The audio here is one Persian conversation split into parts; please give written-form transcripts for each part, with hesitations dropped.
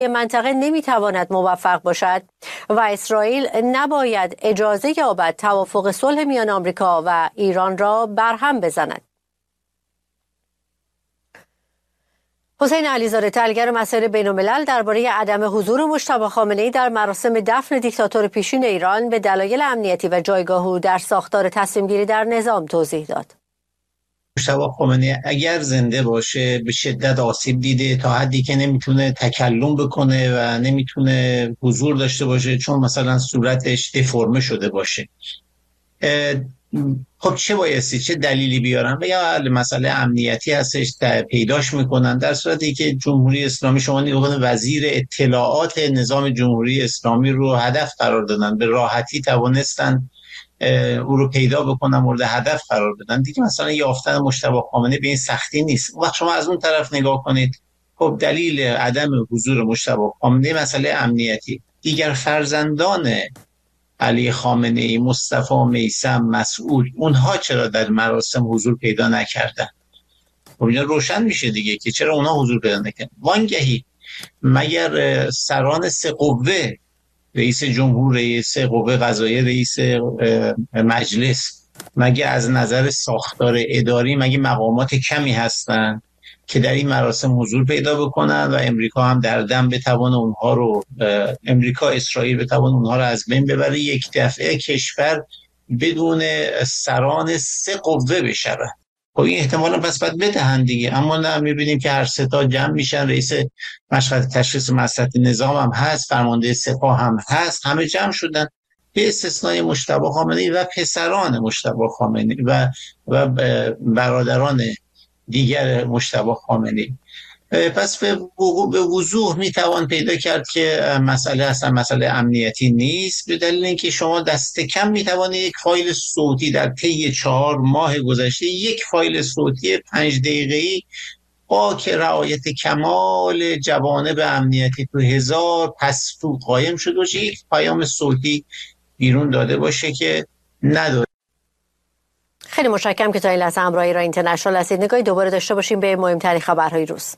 منطقه نمیتواند موفق باشد و اسرائیل نباید اجازه یابد توافق صلح میان آمریکا و ایران را برهم بزند. حسین علیزاده، تحلیلگر مسائل بین‌الملل، درباره عدم حضور مجتبی خامنه‌ای در مراسم دفن دیکتاتور پیشین ایران به دلایل امنیتی و جایگاه او در ساختار تصمیم‌گیری در نظام توضیح داد. مجتبی خامنه‌ای اگر زنده باشه به شدت آسیب دیده، تا حدی که نمیتونه تکلم بکنه و نمیتونه حضور داشته باشه چون مثلا صورتش دفرمه شده باشه. خب چه دلیلی بیارن؟ یا مسئله امنیتی هستش، پیداش میکنن، در صورتی که جمهوری اسلامی، شما نگاه وزیر اطلاعات نظام جمهوری اسلامی رو هدف قرار دادن، به راحتی توانستن او رو پیدا بکنن، مورد هدف قرار بدن دیگه. مثلا یافتن مجتبی خامنه‌ای به این سختی نیست. وقت شما از اون طرف نگاه کنید، خب دلیل عدم حضور مجتبی خامنه‌ای مسئله امنیتی. دیگر فرزندان علی خامنه‌ای، مصطفی، میثم، مسعود، اونها چرا در مراسم حضور پیدا نکردن؟ خب اینا روشن میشه دیگه که چرا اونها حضور پیدا نکردن. وانگهی مگر سران سه قوه، رئیس جمهور، رئیس قوه قضاییه، رئیس مجلس، مگه از نظر ساختار اداری مگه مقامات کمی هستن که در این مراسم حضور پیدا بکنن و امریکا هم در دم بتوانه اونها رو، امریکا اسرائیل بتوانه اونها رو از بین ببره، یک دفعه کشور بدون سران سه قوه بشه؟ خب این احتمالا پس باید بدهن دیگه. اما نه، میبینیم که هر سه تا جمع میشن، رئیس مشهد تشخیص مصلحت نظام هم هست، فرمانده سپاه هم هست، همه جمع شدن به استثنای مجتبی خامنه‌ای و پسران مجتبی خامنه‌ای و برادران دیگر مجتبی خامنه‌ای. پس به وضوح میتوان پیدا کرد که مسئله اصلا مسئله امنیتی نیست، به دلیل اینکه شما دست کم میتوانید یک فایل صوتی در طی 4 ماه گذشته، یک فایل صوتی 5 دقیقه‌ای با که رعایت کمال جوانب امنیتی تو 1000 پس‌فو قایم شده باشه، یک پیام صوتی بیرون داده باشه که نداره. خیلی متشکرم که تا این لحظه همراه ایران اینترنشنال هستید. نگاهی دوباره داشته باشیم به مهمترین خبرهای روز.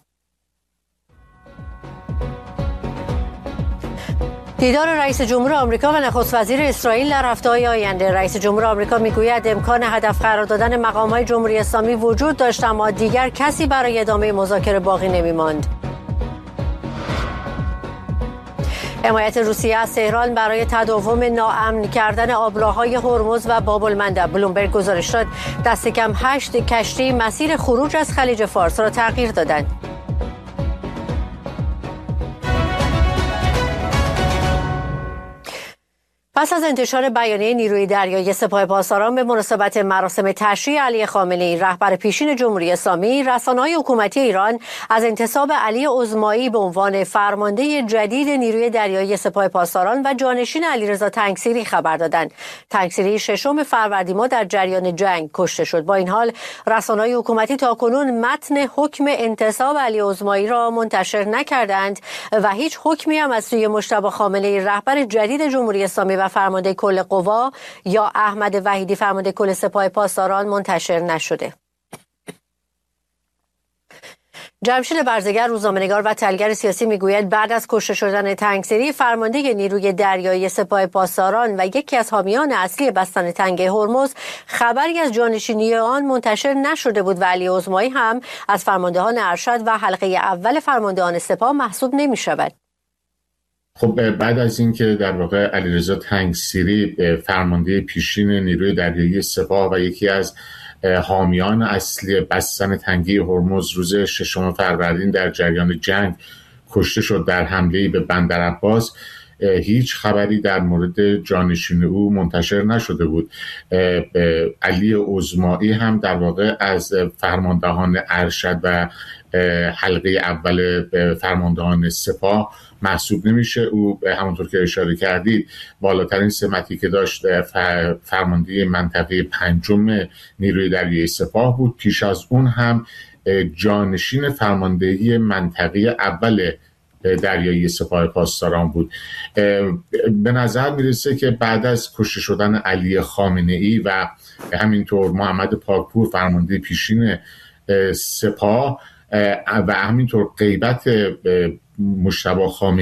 دیدار رئیس جمهور آمریکا و نخست وزیر اسرائیل در هفته‌های آینده. رئیس جمهور آمریکا میگوید امکان هدف قرار دادن مقام‌های جمهوری اسلامی وجود داشت، اما دیگر کسی برای ادامه مذاکره باقی نمی‌ماند. حمایت روسیه از تهران برای تداوم ناامن کردن آبراهای هرمز و باب المندب. بلومبرگ گزارش داد دست کم 8 کشتی مسیر خروج از خلیج فارس را تغییر دادند. پس از انتشار بیانیه نیروی دریایی سپاه پاسداران به مناسبت مراسم تشییع علی خامنه‌ای رهبر پیشین جمهوری اسلامی، رسانه‌های حکومتی ایران از انتصاب علی عظمایی به عنوان فرمانده جدید نیروی دریایی سپاه پاسداران و جانشین علیرضا تنگسیری خبر دادند. تنگسیری 6 فروردین ماه در جریان جنگ کشته شد. با این حال رسانه‌های حکومتی تاکنون متن حکم انتصاب علی عظمایی را منتشر نکردند و هیچ حکمی هم از سوی مجتبی خامنه‌ای رهبر جدید جمهوری اسلامی و فرمانده کل قوا یا احمد وحیدی فرمانده کل سپاه پاسداران منتشر نشده. جمشید برزگر، روزنامه‌نگار و تحلیلگر سیاسی، میگوید بعد از کشته شدن تنگسیری فرمانده نیروی دریایی سپاه پاسداران و یکی از حامیان اصلی بستن تنگ هرمز، خبری از جانشینی آن منتشر نشده بود و علی عظمایی هم از فرماندهان ارشد و حلقه اول فرماندهان سپاه محسوب نمی‌شود. خب بعد از اینکه در واقع علیرضا تنگسیری فرمانده پیشین نیروی دریایی سپاه و یکی از حامیان اصلی بستن تنگی هرمز روز 6 فروردین در جریان جنگ کشته شد در حمله‌ای به بندر عباس، هیچ خبری در مورد جانشین او منتشر نشده بود. علی عظمایی هم در واقع از فرماندهان ارشد و حلقه اول فرماندهان سپاه محسوب نمیشه. او همونطور که اشاره کردید بالاترین سمتی که داشت فرمانده منطقه 5 نیروی دریایی سپاه بود. پیش از اون هم جانشین فرماندهی منطقه اول دریایی سپاه پاسداران بود. به نظر میرسه که بعد از کشته شدن علی خامنه‌ای و همینطور محمد پاکپور فرمانده پیشین سپاه و همینطور غیبت مجتبی خامنه‌ای